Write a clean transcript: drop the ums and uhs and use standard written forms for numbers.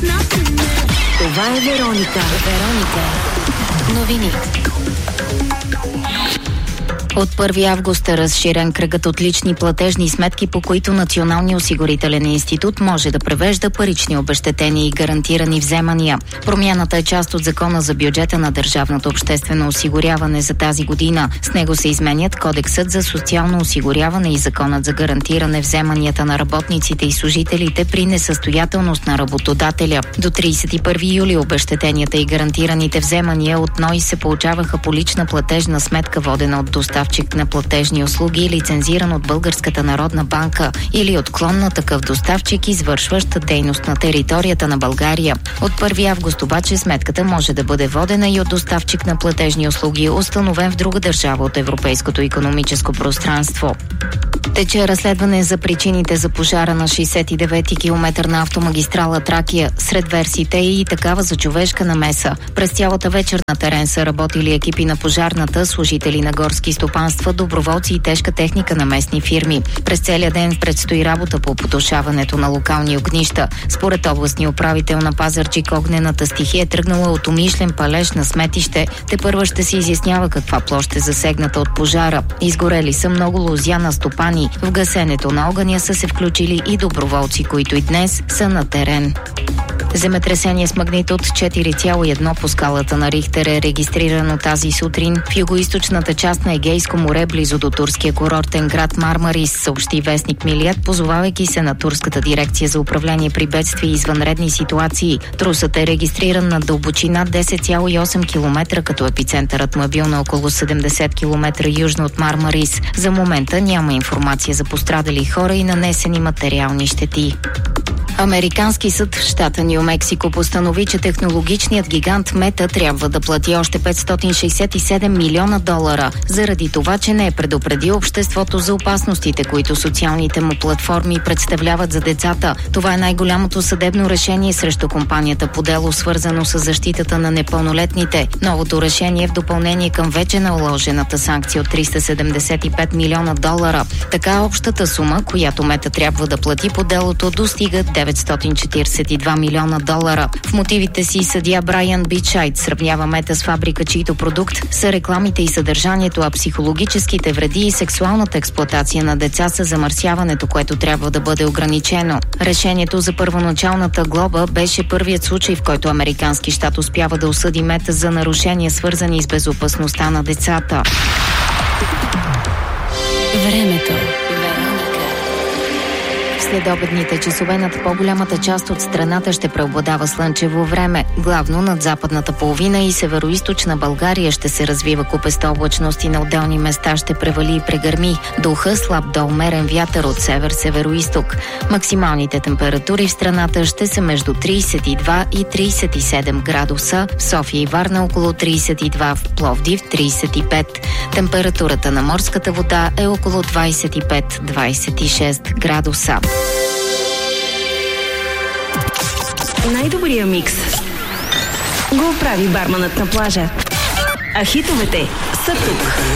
Това е Вероника. Новини. От 1 август е разширен кръгът от лични платежни сметки, по които Националният осигурителен институт може да превежда парични обезщетения и гарантирани вземания. Промяната е част от Закона за бюджета на държавното обществено осигуряване за тази година. С него се изменят Кодексът за социално осигуряване и Законът за гарантиране вземанията на работниците и служителите при несъстоятелност на работодателя. До 31 юли обезщетенията и гарантираните вземания от НОИ се получаваха по лична платежна сметка, водена от доставчик на платежни услуги, лицензиран от Българската народна банка, или от клон на такъв доставчик, извършващ дейност на територията на България. От 1 август обаче сметката може да бъде водена и от доставчик на платежни услуги, установен в друга държава от Европейското икономическо пространство. Тече разследване за причините за пожара на 69-ти километър на автомагистрала Тракия. Сред версиите е и такава за човешка намеса. През цялата вечер на терен са работили екипи на пожарната, служители на горски стопанства, доброволци и тежка техника на местни фирми. През целия ден предстои работа по потушаването на локални огнища. Според областния управител на Пазарджик, огнената стихия е тръгнала от умишлен палеж на сметище. Тепърва ще се изяснява каква площ е засегната от пожара. Изгорели са много лозя на стопани. В гасенето на огъня са се включили и доброволци, които и днес са на терен. Земетресение с магнитуд 4,1 по скалата на Рихтер е регистрирано тази сутрин в югоизточната част на Егейско море, близо до турския курортен град Мармарис, съобщи вестник Милият, позовавайки се на Турската дирекция за управление при бедствия и извънредни ситуации. Трусът е регистриран на дълбочина 10,8 км, като епицентърът му е бил на около 70 км южно от Мармарис. За момента няма информация за пострадали хора и нанесени материални щети. Американски съд в щата Ню Мексико постанови, че технологичният гигант Мета трябва да плати още $567 милиона заради това, че не е предупредил обществото за опасностите, които социалните му платформи представляват за децата. Това е най-голямото съдебно решение срещу компанията по дело, свързано с защитата на непълнолетните. Новото решение е в допълнение към вече наложената санкция от $375 милиона. Така общата сума, която Мета трябва да плати по делото, достига $942 милиона. В мотивите си съдия Брайан Бичайт сравнява Мета с фабрика, чийто продукт са рекламите и съдържанието, а психологическите вреди и сексуалната експлоатация на деца са замърсяването, което трябва да бъде ограничено. Решението за първоначалната глоба беше първият случай, в който американски щат успява да осъди Мета за нарушения, свързани с безопасността на децата. Времето. Следобедните часове над по-голямата част от страната ще преобладава слънчево време. Главно над западната половина и североизточна България ще се развива купеста облачност и на отделни места ще превали и прегърми. Духа слаб до умерен вятър от север-североизток. Максималните температури в страната ще са между 32 и 37 градуса. В София и Варна около 32, в Пловдив 35. Температурата на морската вода е около 25-26 градуса. Най-добрия микс го прави барманът на плажа. А хитовете са тук.